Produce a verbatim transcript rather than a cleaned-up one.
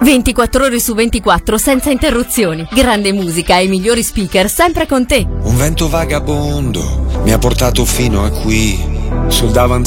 ventiquattro ore su ventiquattro senza interruzioni. Grande musica e i migliori speaker sempre con te. Un vento vagabondo mi ha portato fino a qui, sul davanzale